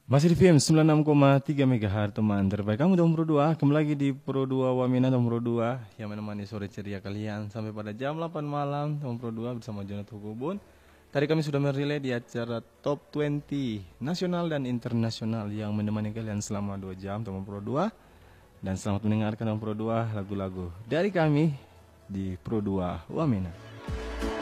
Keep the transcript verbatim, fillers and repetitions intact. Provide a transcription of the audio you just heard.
Masih di V M sembilan puluh enam koma tiga MHz teman terbaik kamu tahun Pro dua. Kembali lagi di Pro dua Wamena tahun Pro dua yang menemani sore ceria kalian sampai pada jam delapan malam tahun Pro dua bersama Jonat Hukubun. Tadi kami sudah merilai di acara Top dua puluh nasional dan internasional yang menemani kalian selama dua jam tahun Pro dua. Dan selamat mendengarkan tahun Pro dua lagu-lagu dari kami di Pro dua Wamena.